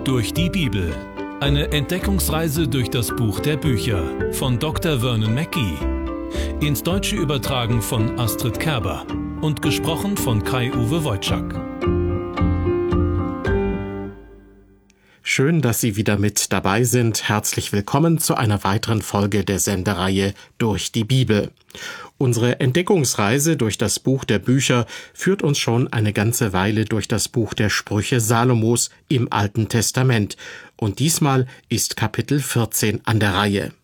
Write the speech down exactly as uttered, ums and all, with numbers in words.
Durch die Bibel. Eine Entdeckungsreise durch das Buch der Bücher von Doktor Vernon Mackey. Ins Deutsche übertragen von Astrid Kerber und gesprochen von Kai-Uwe Wojczak. Schön, dass Sie wieder mit dabei sind. Herzlich willkommen zu einer weiteren Folge der Sendereihe Durch die Bibel. Unsere Entdeckungsreise durch das Buch der Bücher führt uns schon eine ganze Weile durch das Buch der Sprüche Salomos im Alten Testament. Und diesmal ist Kapitel vierzehn an der Reihe.